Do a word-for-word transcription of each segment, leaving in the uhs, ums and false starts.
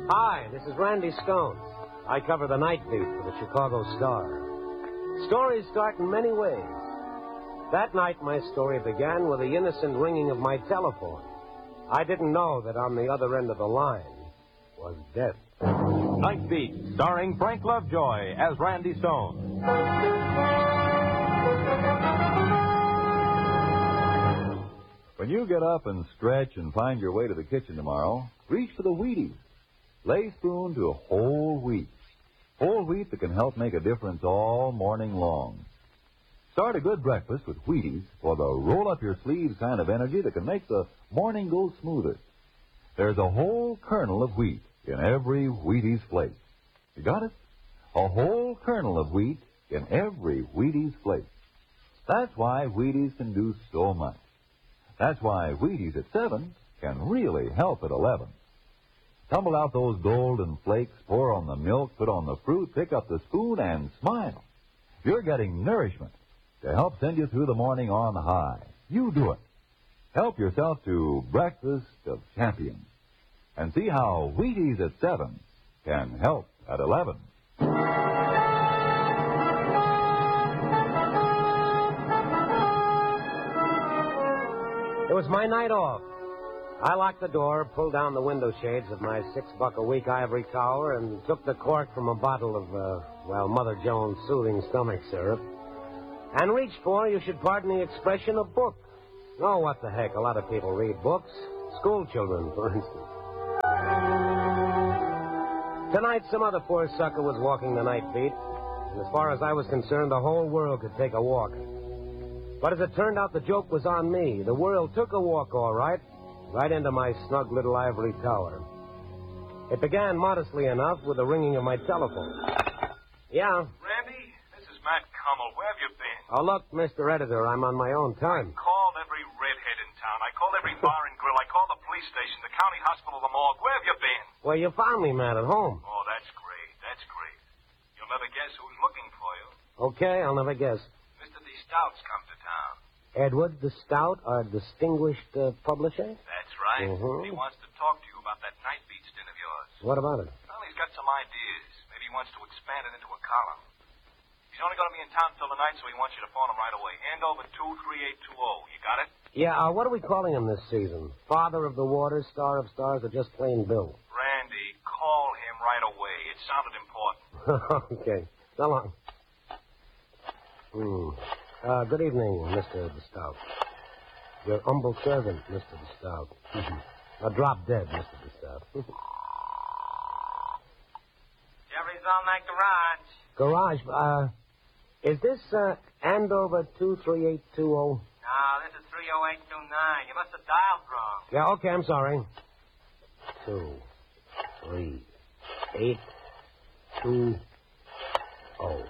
Hi, this is Randy Stone. I cover the night beat for the Chicago Star. Stories start in many ways. That night, my story began with the innocent ringing of my telephone. I didn't know that on the other end of the line was death. Night Beat, starring Frank Lovejoy as Randy Stone. When you get up and stretch and find your way to the kitchen tomorrow, reach for the Wheaties. Lay spoon to whole wheat. Whole wheat that can help make a difference all morning long. Start a good breakfast with Wheaties for the roll-up-your-sleeves kind of energy that can make the morning go smoother. There's a whole kernel of wheat in every Wheaties flake. You got it? A whole kernel of wheat in every Wheaties flake. That's why Wheaties can do so much. That's why Wheaties at seven can really help at eleven. Tumble out those golden flakes, pour on the milk, put on the fruit, pick up the spoon, and smile. You're getting nourishment to help send you through the morning on high. You do it. Help yourself to Breakfast of Champions. And see how Wheaties at seven can help at eleven. It was my night off. I locked the door, pulled down the window shades of my six-buck-a-week ivory tower, and took the cork from a bottle of, uh, well, Mother Jones' soothing stomach syrup, and reached for, you should pardon the expression, a book. Oh, what the heck, a lot of people read books. School children, for instance. Tonight, some other poor sucker was walking the night beat, and as far as I was concerned, the whole world could take a walk. But as it turned out, the joke was on me. The world took a walk, all right. Right into my snug little ivory tower. It began modestly enough with the ringing of my telephone. Yeah? Randy, this is Matt Kummel. Where have you been? Oh, look, Mister Editor, I'm on my own time. I called every redhead in town. I called every bar and grill. I called the police station, the county hospital, the morgue. Where have you been? Well, you found me, Matt, at home. Oh, that's great. That's great. You'll never guess who's looking for you. Okay, I'll never guess. Mister D. Stout's come to town. Edward the Stout, our distinguished uh, publisher? That's right. Mm-hmm. He wants to talk to you about that night beat stint of yours. What about it? Well, he's got some ideas. Maybe he wants to expand it into a column. He's only going to be in town till the night, so he wants you to phone him right away. Hand over two three eight two zero. You got it? Yeah, uh, what are we calling him this season? Father of the Waters, Star of Stars, or just plain Bill? Randy, call him right away. It sounded important. Okay. So long. Hmm. Uh, good evening, Mister De Stout. Your humble servant, Mister De Stout. uh, drop dead, Mister De Stout. Jerry's All Night Garage, Garage. uh, is this, uh, Andover two three eight two zero? No, this is three oh eight two nine. You must have dialed wrong. Yeah, okay, I'm sorry. Two, three, eight, two, oh.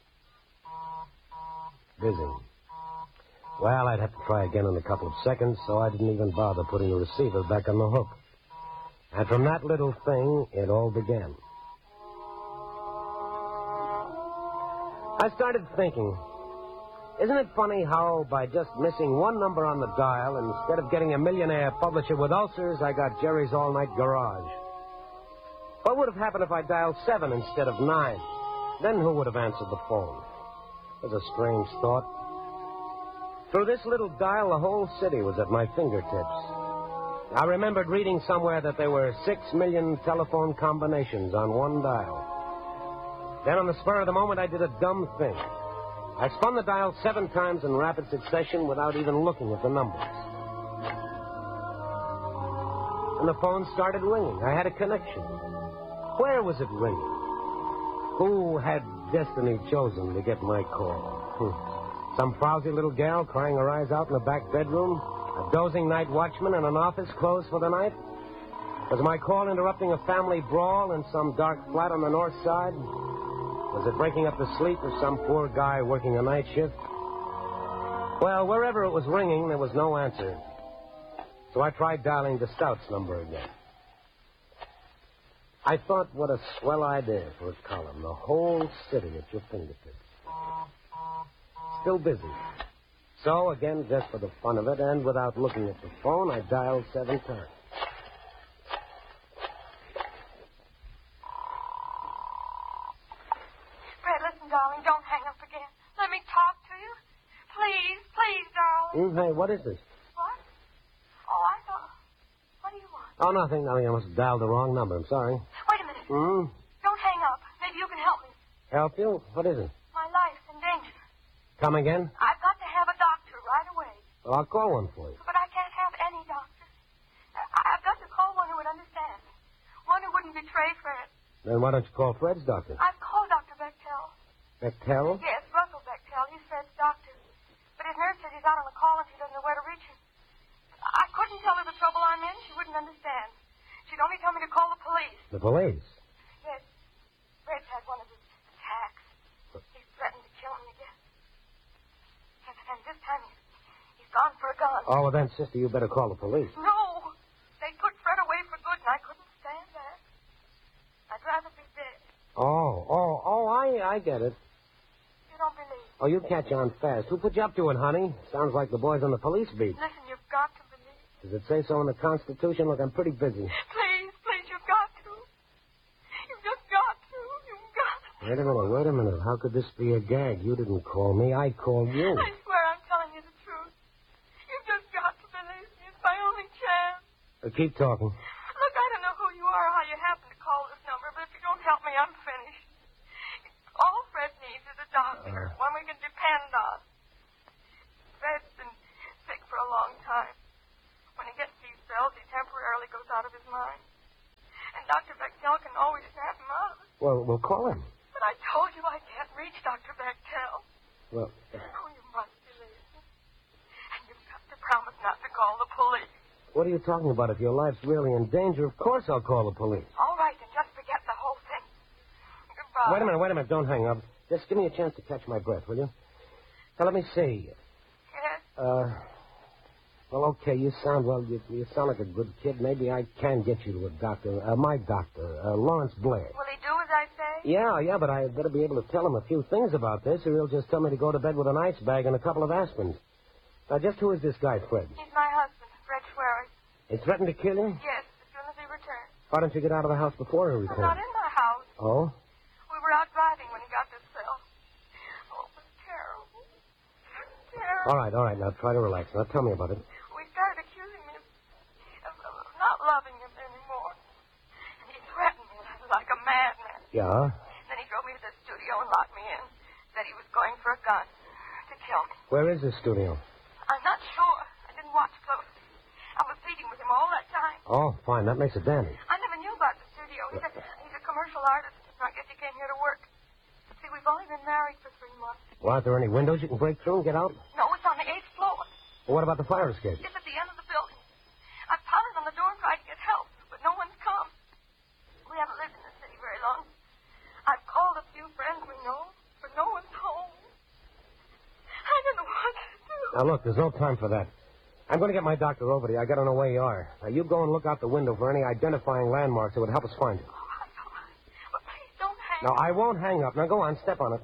Busy. Well, I'd have to try again in a couple of seconds, so I didn't even bother putting the receiver back on the hook. And from that little thing, it all began. I started thinking, isn't it funny how by just missing one number on the dial, instead of getting a millionaire publisher with ulcers, I got Jerry's All-Night Garage? What would have happened if I dialed seven instead of nine? Then who would have answered the phone? It was a strange thought. Through this little dial, the whole city was at my fingertips. I remembered reading somewhere that there were six million telephone combinations on one dial. Then on the spur of the moment, I did a dumb thing. I spun the dial seven times in rapid succession without even looking at the numbers. And the phone started ringing. I had a connection. Where was it ringing? Who had destiny chosen to get my call? Hmm. Some frowsy little gal crying her eyes out in the back bedroom? A dozing night watchman in an office closed for the night? Was my call interrupting a family brawl in some dark flat on the north side? Was it breaking up the sleep of some poor guy working a night shift? Well, wherever it was ringing, there was no answer. So I tried dialing the Stout's number again. I thought, what a swell idea for a column. The whole city at your fingertips. Still busy. So, again, just for the fun of it, and without looking at the phone, I dialed seven times. darling, don't hang up again. Let me talk to you. Please, please, darling. Mm, hey, what is this? What? Oh, I thought... What do you want? Oh, nothing. Nothing. I must have dialed the wrong number. I'm sorry. Wait a minute. Hmm? Don't hang up. Maybe you can help me. Help you? What is it? My life's in danger. Come again? I've got to have a doctor right away. Well, I'll call one for you. But I can't have any doctor. I- I've got to call one who would understand. One who wouldn't betray Fred. Then why don't you call Fred's doctor? I've called Doctor Bechtel. Bechtel? Yes, Russell Bechtel. He's Fred's doctor. But his nurse said he's out on the call and she doesn't know where to reach him. I couldn't tell her the trouble I'm in. She wouldn't understand. She'd only tell me to call the police. The police? Yes. Fred's had one of his attacks. He's threatened to kill me again. And, and this time he's, he's gone for a gun. Oh, well, then, sister, you better call the police. No. They put Fred away for good, and I couldn't stand that. I'd rather be dead. Oh, oh, oh, I, I get it. You don't believe. Oh, you catch on fast. Who put you up to it, honey? Sounds like the boys on the police beat. Listen, you've got to believe. Does it say so in the Constitution? Look, I'm pretty busy. Please, please, you've got to. You've just got to. You've got to. Wait a minute, wait a minute. How could this be a gag? You didn't call me. I called you. I swear I'm telling you the truth. You've just got to believe me. It's my only chance. Uh, keep talking. Look, I don't know who you are or how you happen to call this number, but if you don't help me, I'm finished. All Fred needs is a doctor, Uh. one we can depend on. Fred's been sick for a long time. When he gets these cells, he temporarily goes out of his mind. And Doctor Bechtel can always snap him out of it. Well, we'll call him. But I told you I can't reach Doctor Bechtel. Well, Oh, you must believe me. And you've got to promise not to call the police. what are you talking about? If your life's really in danger, of course I'll call the police. All right, then just forget the whole thing. Goodbye. Wait a minute, wait a minute. Don't hang up. Just give me a chance to catch my breath, will you? Now, let me see. Yes? Uh, well, okay, you sound, well, you, you sound like a good kid. Maybe I can get you to a doctor. Uh, my doctor, uh, Lawrence Blair. Will he do as I say? Yeah, yeah, but I better be able to tell him a few things about this, or he'll just tell me to go to bed with an ice bag and a couple of aspirins. Now, just who is this guy, Fred? He's my husband, Fred Schwerin. He threatened to kill you? Yes, as soon as he returns. Why don't you get out of the house before he I'm returns? not in my house. Oh? We were out driving when he got this cell. Oh, it was terrible. Terrible. All right, all right. Now, try to relax. Now, tell me about it. We started accusing me of, of, of not loving him anymore. And he threatened me like a madman. Yeah? Then he drove me to the studio and locked me in. Said he was going for a gun to kill me. Where is this studio? I'm not sure. I didn't watch closely. I was pleading with him all that time. Oh, fine. That makes it dandy. I never knew about the studio. He's a, he's a commercial artist. I guess he came here to work. See, we've only been married for three months. Well, aren't there any windows you can break through and get out? No, it's on the eighth floor. Well, what about the fire escape? It's at the end of the building. I've pounded on the door and tried to get help, but no one's come. We haven't lived in the city very long. I've called a few friends we know, but no one's home. I don't know what to do. Now, look, there's no time for that. I'm going to get my doctor over to you. I got to know where you are. Now, you go and look out the window for any identifying landmarks that would help us find you. All right, all right. But please don't hang Now, I won't hang up. Now, go on. Step on it.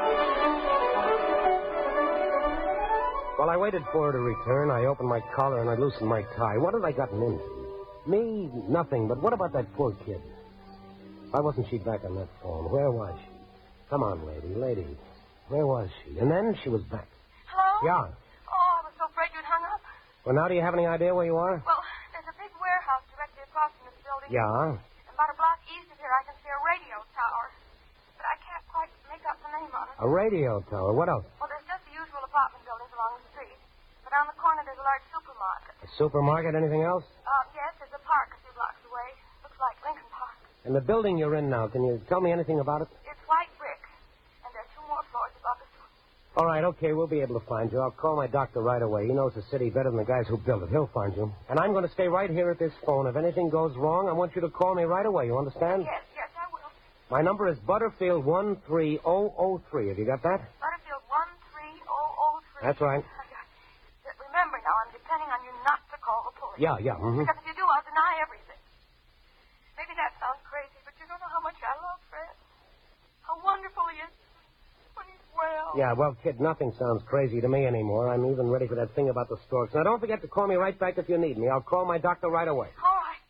While I waited for her to return, I opened my collar and I loosened my tie. What had I gotten into? Me, nothing. But what about that poor kid? Why wasn't she back on that phone? Where was she? Come on, lady, lady. Where was she? And then she was back. Hello? Yeah. Oh, I was so afraid you'd hung up. Well, now do you have any idea where you are? Well, there's a big warehouse directly across from this building. Yeah. And about a block east of here, I can see a radio tower. But I can't quite make out the name on it. A radio tower. What else? Well, there's just the usual apartment buildings along the street. But on the corner, there's a large supermarket. A supermarket? Anything else? Uh, yes, there's a park a few blocks away. Looks like Lincoln Park. And the building you're in now, can you tell me anything about it? It's white brick. And there's two more floors above this one. All right, okay, we'll be able to find you. I'll call my doctor right away. He knows the city better than the guys who built it. He'll find you. And I'm going to stay right here at this phone. If anything goes wrong, I want you to call me right away. You understand? Yes, yes, I will. My number is Butterfield one three zero zero three. Have you got that? Butterfield one three zero zero three. That's right. I got it. Remember now, I'm depending on you not to call the police. Yeah, yeah. Mm-hmm. Because if you do, I'll deny everything. Maybe that sounds crazy, but you don't know how much I love Fred. How wonderful he is when he's well. Yeah, well, kid, nothing sounds crazy to me anymore. I'm even ready for that thing about the storks. Now, don't forget to call me right back if you need me. I'll call my doctor right away. All right.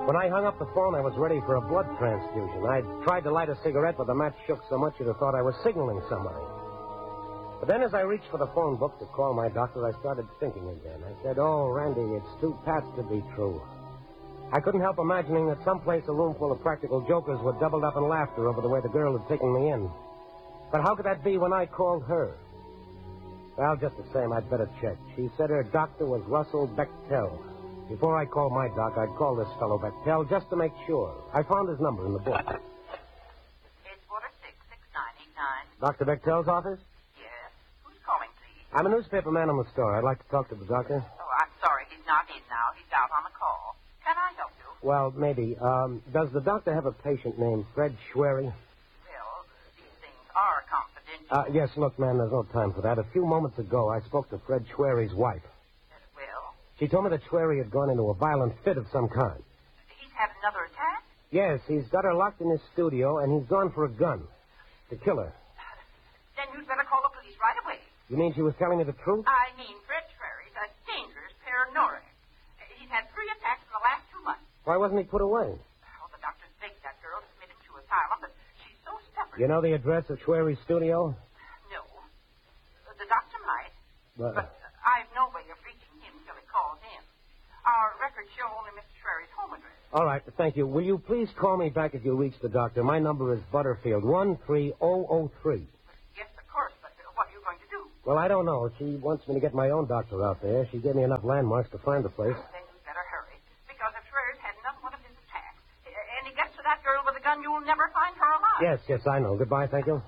When I hung up the phone, I was ready for a blood transfusion. I tried to light a cigarette, but the match shook so much you'd have thought I was signaling somebody. But then as I reached for the phone book to call my doctor, I started thinking again. I said, oh, Randy, it's too past to be true. I couldn't help imagining that someplace a room full of practical jokers were doubled up in laughter over the way the girl had taken me in. But how could that be when I called her? Well, just the same, I'd better check. She said her doctor was Russell Bechtel. Before I called my doc, I'd call this fellow Bechtel just to make sure. I found his number in the book. It's four six six nine eight nine. Doctor Bechtel's office? Yes. Who's calling, please? I'm a newspaper man in the store. I'd like to talk to the doctor. Oh, I'm sorry. He's not in now. He's out on a call. Can I help you? Well, maybe. Um, does the doctor have a patient named Fred Schwery? Well, these things are confidential. Uh, yes, look, man, there's no time for that. A few moments ago, I spoke to Fred Schwery's wife. Well? She told me that Schwery had gone into a violent fit of some kind. He's had another attack? Yes, he's got her locked in his studio, and he's gone for a gun to kill her. Then you'd better call the police right away. You mean she was telling me the truth? I mean, Fred Schwery's a dangerous paranoid. He's had three attacks in the last two months. Why wasn't he put away? Oh, the doctors begged that girl to admit him to asylum, but she's so stubborn. You know the address of Schwery's studio? No. The doctor might. Well, But uh, I've no way of reaching him till he calls in. Our records show only Mister Schwery's home address. all right, thank you. Will you please call me back if you reach the doctor? My number is Butterfield, one three zero zero three. Yes, of course, but uh, what are you going to do? Well, I don't know. She wants me to get my own doctor out there. She gave me enough landmarks to find the place. Then you'd better hurry, because if Schwery's had another one of his attacks, uh, and he gets to that girl with a gun, you'll never find her alive. Yes, yes, I know. Goodbye, thank you.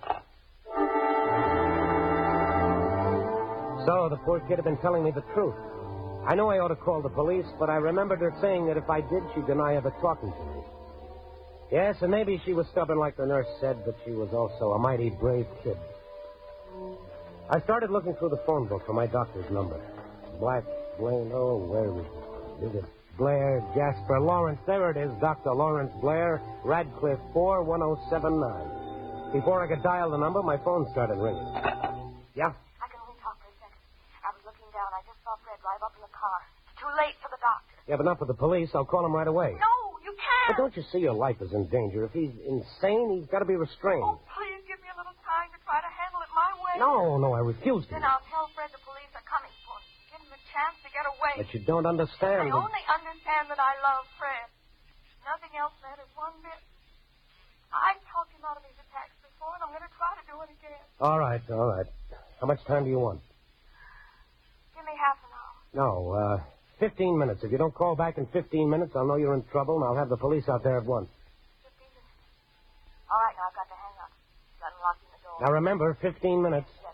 So, the poor kid had been telling me the truth. I know I ought to call the police, but I remembered her saying that if I did, she'd deny ever talking to me. Yes, and maybe she was stubborn like the nurse said, but she was also a mighty brave kid. I started looking through the phone book for my doctor's number. Black, Blaine, oh, where is it? Is it Blair, Jasper, Lawrence? There it is, Doctor Lawrence Blair, Radcliffe four one oh seven nine. Before I could dial the number, my phone started ringing. Yeah? I can only talk for a second. I was looking down. I just saw Fred drive up in the car. It's too late for the doctor. Yeah, but not for the police. I'll call him right away. No, you But can't. don't you see your life is in danger? If he's insane, he's got to be restrained. Oh, please give me a little time to try to handle it my way. No, no, I refuse to. Then I'll tell Fred the police are coming for me. Give him a chance to get away. But you don't understand. I only understand that I love Fred. Nothing else matters one bit. I've talked him out of his attacks before, and I'm going to try to do it again. All right, all right. How much time do you want? Give me half an hour. No, uh, fifteen minutes. If you don't call back in fifteen minutes, I'll know you're in trouble, and I'll have the police out there at once. Fifteen minutes. All right, now I've got to hang up. Got him locked in the door. Now remember, fifteen minutes. Yes.